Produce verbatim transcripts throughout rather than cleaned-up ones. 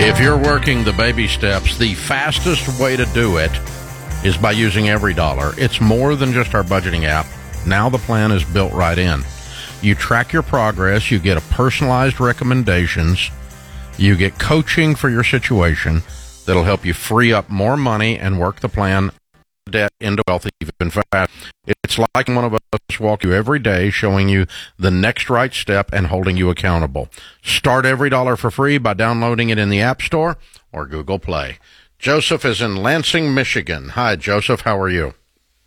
If you're working the baby steps, the fastest way to do it is by using EveryDollar. It's more than just our budgeting app. Now the plan is built right in. You track your progress, you get a personalized recommendations, you get coaching for your situation that'll help you free up more money and work the plan debt into wealth even faster. It's like one of us walk you every day, showing you the next right step and holding you accountable. Start EveryDollar for free by downloading it in the App Store or Google Play. Joseph is in Lansing, Michigan. Hi, Joseph. How are you?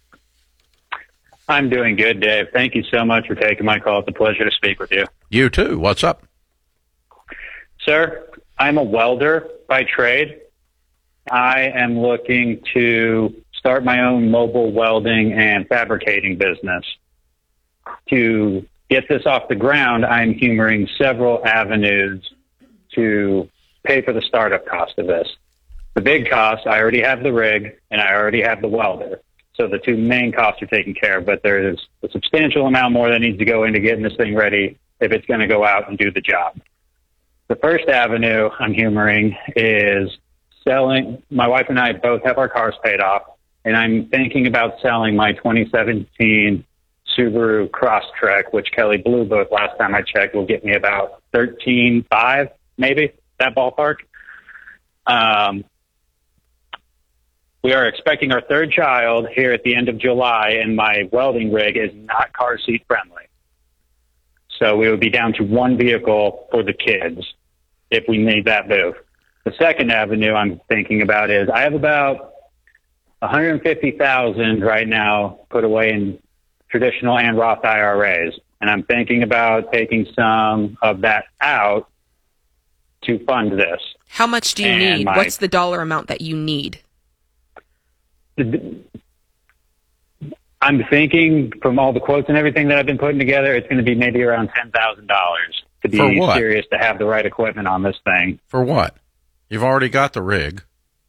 I'm doing good, Dave. Thank you so much for taking my call. It's a pleasure to speak with you. You too. What's up? Sir, I'm a welder by trade. I am looking to start my own mobile welding and fabricating business. To get this off the ground, I'm humoring several avenues to pay for the startup cost of this. The big cost, I already have the rig and I already have the welder. So the two main costs are taken care of, but there is a substantial amount more that needs to go into getting this thing ready if it's going to go out and do the job. The first avenue I'm humoring is selling. My wife and I both have our cars paid off, and I'm thinking about selling my twenty seventeen Subaru Crosstrek, which Kelly Blue Book, last time I checked, will get me about thirteen five, maybe, that ballpark. Um, we are expecting our third child here at the end of July, and my welding rig is not car seat friendly. So we would be down to one vehicle for the kids if we made that move. The second avenue I'm thinking about is I have about one hundred fifty thousand dollars right now put away in traditional and Roth I R As, and I'm thinking about taking some of that out to fund this. How much do you and need? My, What's the dollar amount that you need? I'm thinking from all the quotes and everything that I've been putting together, it's going to be maybe around ten thousand dollars to be serious, to have the right equipment on this thing. For what? You've already got the rig.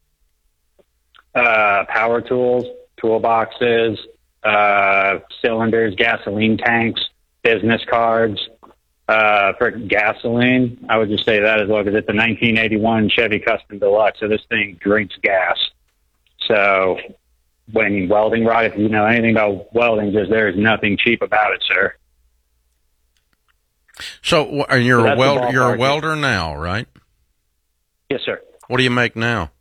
Uh, power tools, toolboxes, uh, cylinders, gasoline tanks, business cards. Uh, for gasoline, I would just say that as well, because it's a nineteen eighty-one Chevy Custom Deluxe, so this thing drinks gas. So when welding rod, if you know anything about welding, just there is nothing cheap about it, sir. So and you're so a welder. You're a welder now, right? Yes, sir. What do you make now?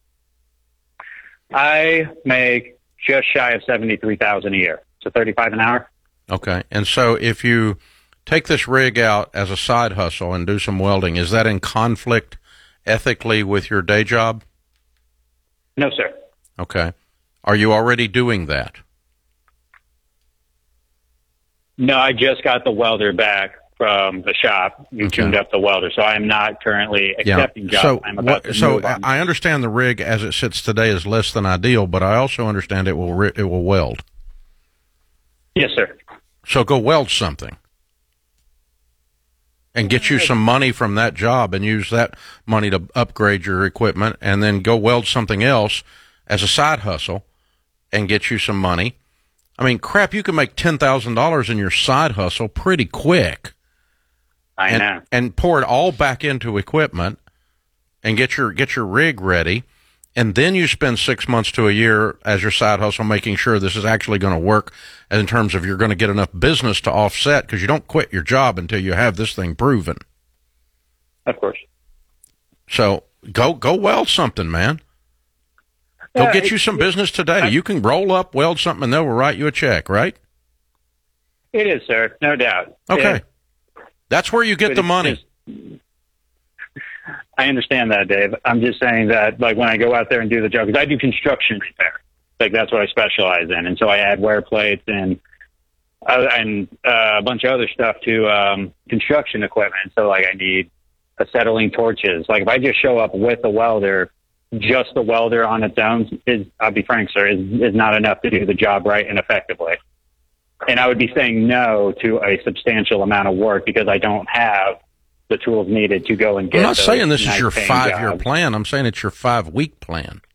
I make just shy of seventy-three thousand a year, so thirty-five an hour. Okay, and so if you take this rig out as a side hustle and do some welding, is that in conflict ethically with your day job? No, sir. Okay. Are you already doing that? No, I just got the welder back from the shop. You okay. tuned up the welder, so I am not currently accepting yeah. jobs. So, I'm about what, to so move on. I understand the rig as it sits today is less than ideal, but I also understand it will it will weld. Yes, sir. So go weld something and get you some money from that job and use that money to upgrade your equipment, and then go weld something else as a side hustle and get you some money. I mean, crap, you can make ten thousand dollars in your side hustle pretty quick. I and, know. And pour it all back into equipment and get your get your rig ready. And then you spend six months to a year as your side hustle making sure this is actually going to work in terms of you're going to get enough business to offset, because you don't quit your job until you have this thing proven. Of course. So go go weld something, man. Go yeah, get you some business today. I, you can roll up, weld something, and they'll write you a check, right? It is, sir. No doubt. Okay. Yeah. That's where you get the money. Just, I understand that, Dave. I'm just saying that, like, when I go out there and do the job, because I do construction repair. Like, that's what I specialize in. And so I add wear plates and uh, and uh, a bunch of other stuff to um, construction equipment. So, like, I need acetylene torches. Like, if I just show up with a welder, just the welder on its own, is, I'll be frank, sir, is, is not enough to do the job right and effectively. And I would be saying no to a substantial amount of work because I don't have the tools needed to go and get. I'm not saying this nice is your five-year jobs. plan. I'm saying it's your five-week plan.